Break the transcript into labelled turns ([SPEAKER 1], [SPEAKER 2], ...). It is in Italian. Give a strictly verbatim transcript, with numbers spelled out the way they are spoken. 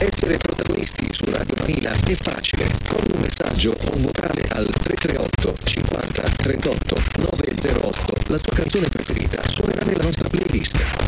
[SPEAKER 1] Essere protagonisti su Radio Maila è facile. Con un messaggio o un vocale al tre tre otto cinquanta trentotto nove zero otto la tua canzone preferita suonerà nella nostra playlist.